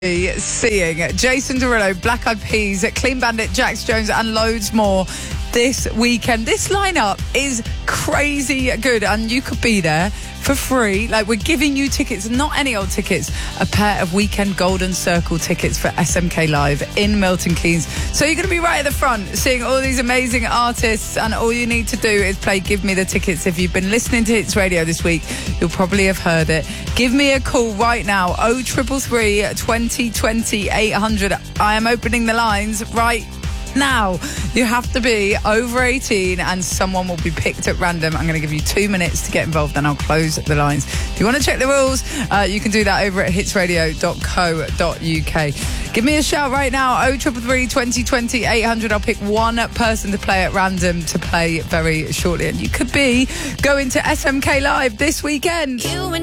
Seeing Jason Derulo, Black Eyed Peas, Clean Bandit, Jax Jones and loads more this weekend. This lineup is crazy good and you could be there for free. Like, we're giving you tickets, not any old tickets, a pair of weekend Golden Circle tickets for SMK Live in Milton Keynes. So you're going to be right at the front seeing all these amazing artists, and all you need to do is play Give Me the Tickets. If you've been listening to Hits Radio this week, you'll probably have heard it. Give me a call right now, 0333 2020 800. I am opening the lines right now. You have to be over 18 and someone will be picked at random. I'm going to give you 2 minutes to get involved, then I'll close the lines. If you want to check the rules, you can do that over at hitsradio.co.uk. Give me a shout right now, 0333 2020 800. I'll pick one person to play at random to play very shortly, and you could be going to SMK Live this weekend.